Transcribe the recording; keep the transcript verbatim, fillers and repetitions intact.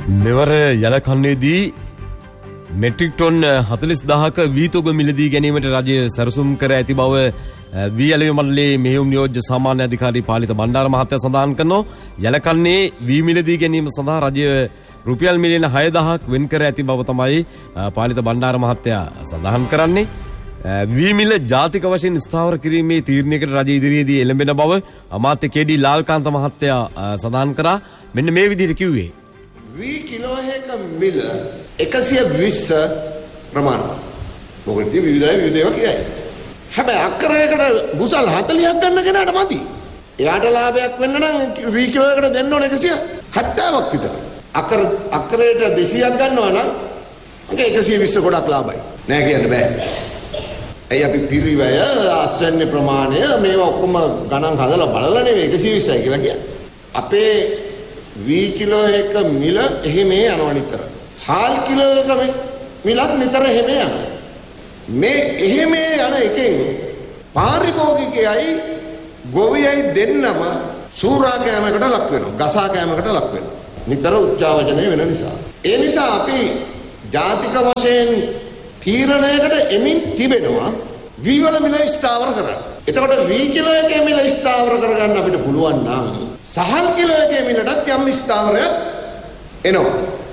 මෙවර යලකන්නේදී metric ton හතළිස් දහක වීතොග මිලදී ගැනීමට රජය සැරසුම් කර ඇති බව වී ඇලවීම මණ්ඩලයේ මෙහෙයුම් නියෝජ්‍ය සාමාන්‍ය අධිකාරී පාලිත බණ්ඩාර මහත්තයා සඳහන් කරනවා. යලකන්නේ වී මිලදී ගැනීම සඳහා රජය රුපියල් මිලියන හය දහසක් වෙන් කර ඇති බව තමයි පාලිත බණ්ඩාර මහත්තයා සඳහන් කරන්නේ. වී මිල ජාතික වශයෙන් ස්ථාවර කිරීමේ තීරණයකට රජය ඉදිරියේදී එළඹෙන බව අමාත්‍ය කේ.ඩී. ලාල්කාන්ත මහත්තයා සඳහන් කරා. මෙන්න මේ විදිහට කිව්වේ. වී කිලෝ එක මිල එකසිය විස්ස ප්‍රමාණවත්. මොකද විවිධයි විවිධ ඒවා කියයි. හැබැයි අක්කරයකට බුසල් හතළිහක් ගන්න කෙනාට මදි. එයාට ලාභයක් වෙන්න නම් වී කිලෝ එකකට දෙන්න ඕන එකසිය හැත්තෑවක් විතර. අක්කර අක්කරයට දෙසීයක් ගන්නවා නම් අංක එකසිය විස්ස ගොඩක් ලාභයි. නෑ කියන්න බෑ. ඇයි අපි පිරිවැය ආශ්‍රයන්‍ය ප්‍රමාණය මේවා ඔක්කොම ගණන් හදලා බලලා නෙවෙයි එකසිය විස්සයි කියලා කියන්නේ. අපේ වී කිලෝ එක මිල එහෙම යනවා නිතර. හාල් කිලෝ එක මිලත් නිතර එහෙම යනවා. මේ එහෙම යන එකෙන් පාරිභෝගිකයයි ගොවියයි දෙන්නම සූරා කෑමකට ලක් වෙනවා. ගසා කෑමකට ලක් වෙනවා. නිතර උච්චාවචනය වෙන නිසා. ඒ නිසා අපි ජාතික වශයෙන් තීරණයකට එමින් තිබෙනවා වී වල මිල ස්ථාවර කරන්න. එතකොට වී කිලෝ එකේ මිල ස්ථාවර කරගන්න අපිට පුළුවන් නම් සහල් කිලෝ එකේ මිලටත් යම් ස්ථාවරයක් එනවා.